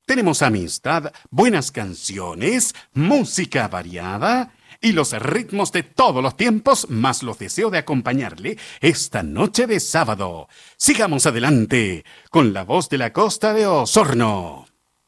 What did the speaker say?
Tenemos amistad, buenas canciones, música variada y los ritmos de todos los tiempos, más los deseos de acompañarle esta noche de sábado. Sigamos adelante con la voz de la Costa de Osorno.